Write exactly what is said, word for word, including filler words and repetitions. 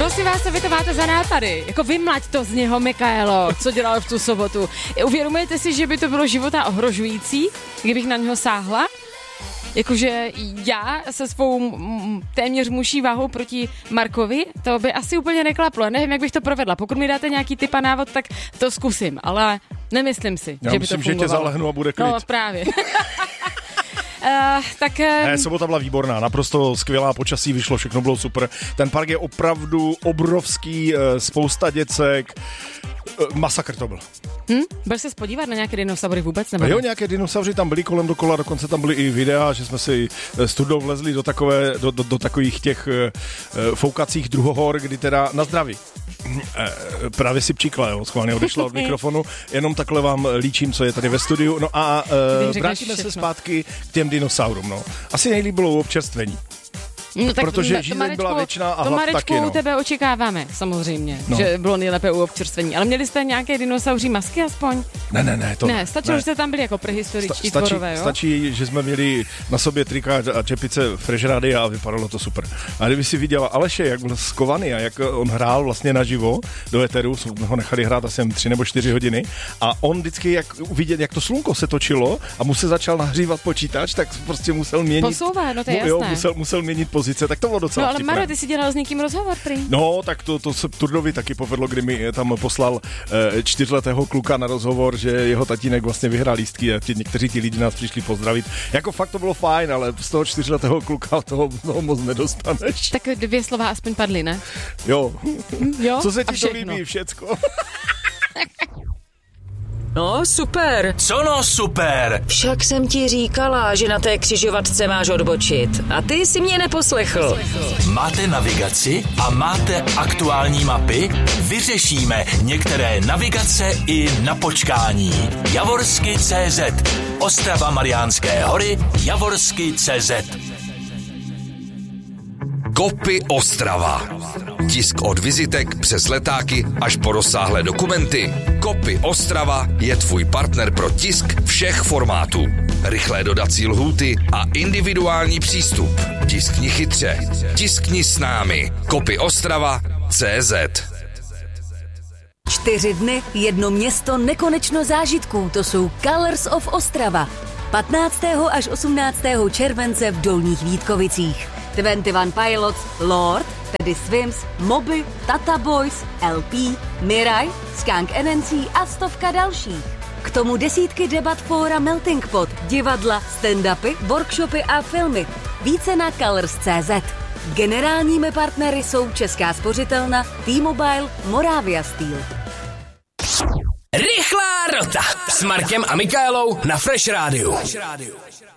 Prosím vás, co vy to máte za nápady? Jako vymlaď to z něho, Mikaelo, co dělal v tu sobotu. Uvědomujete si, že by to bylo života ohrožující, kdybych na něho sáhla? Jakože já se svou m, téměř muší váhou proti Markovi, to by asi úplně neklaplo. Nevím, jak bych to provedla. Pokud mi dáte nějaký tip a návod, tak to zkusím, ale nemyslím si, já že myslím, by to fungovalo. že tě zalehnu a bude klid. No právě. Uh, tak, uh... Ne, sobota byla výborná, naprosto skvělá počasí, vyšlo, všechno bylo super. Ten park je opravdu obrovský, spousta děcek, masakr to byl. Hm? Budeš se podívat na nějaké dinosaury vůbec? Nebo jo, nějaké dinosauři tam byly kolem dokola, dokonce tam byly i videa, že jsme si s Turdou vlezli do, takové, do, do, do takových těch uh, foukacích druhohor, kdy teda na zdraví. E, právě si pčíkla, jo, schválně odešla od mikrofonu, jenom takhle vám líčím, co je tady ve studiu. No a e, vrátíme všechno. se zpátky k těm dinosaurům. No. Asi nejlíp bylo u občerstvení. No, tak protože žízeň byla většiná a to hlad Marečku, taky. No. u tebe očekáváme, samozřejmě, no. že bylo nejlépe u občerstvení. Ale měli jste nějaké dinosauří masky aspoň? Ne, ne, ne. To, ne, stačilo, ne. že jste tam byli jako prehistoričtí Sta- tvorové, jo? Stačí, že jsme měli na sobě trika a čepice Frežrady a vypadalo to super. A kdyby si viděla Aleše, jak byl skovaný a jak on hrál vlastně naživo do éteru, jsme ho nechali hrát asi tři nebo čtyři hodiny a on vždycky, jak vidět, jak to slunko se točilo a mu se začal nahřívat počítač, tak prostě musel měnit. Posouvat, no to je jasné. Jo, musel, musel měnit pozice, tak to bylo docela No ale vtipné. Maro, ty jsi dělal s někým rozhovor, prý. No, tak to, to se Turdovi taky povedlo, kdy mi tam poslal e, čtyřletého kluka na rozhovor, že jeho tatínek vlastně vyhrál lístky a ti, někteří ti lidi nás přišli pozdravit. Jako fakt to bylo fajn, ale z toho čtyřletého kluka toho, toho moc nedostaneš. Tak dvě slova aspoň padly, ne? Jo. jo? Co se ti to líbí, všecko? No, super. Co no super? Však jsem ti říkala, že na té křižovatce máš odbočit. A ty si mě neposlechl. Máte navigaci a máte aktuální mapy? Vyřešíme některé navigace i na počkání. Javorsky tečka cé zet. Ostrava Mariánské hory. Javorsky tečka cé zet. Kopy Ostrava. Tisk od vizitek přes letáky až po rozsáhlé dokumenty. Kopy Ostrava je tvůj partner pro tisk všech formátů. Rychlé dodací lhůty a individuální přístup. Tiskni chytře. Tiskni s námi. Kopy Ostrava tečka cé zet. Čtyři dny, jedno město, nekonečno zážitků. To jsou Colors of Ostrava. patnáctého až osmnáctého července v Dolních Vítkovicích. dvacet jedna Pilots, Lord, tedy Swims, Moby, Tata Boys, el pé, Mirai, Skunk N N C a stovka dalších. K tomu desítky debat fóra Melting Pot, divadla, stand-upy, workshopy a filmy. Více na colors tečka cé zet. Generálními partnery jsou Česká spořitelna, T-Mobile, Moravia Steel. Rychlá rota s Markem a Michaelou na Fresh Rádiu.